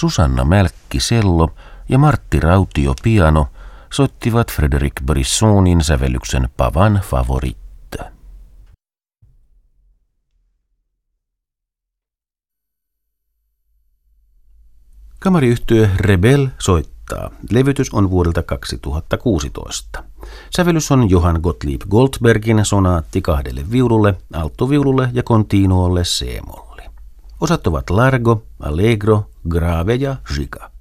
Susanna Mälkki cello ja Martti Rautio piano soittivat Frédéric Brissonin sävellyksen Pavan Favorite. Kamariyhtye Rebel soittaa. Levytys on vuodelta 2016. Sävellys on Johann Gottlieb Goldbergin sonaatti 2 viululle, alttoviululle ja continuolle c-molli. Osat ovat largo, allegro, grave ja giga.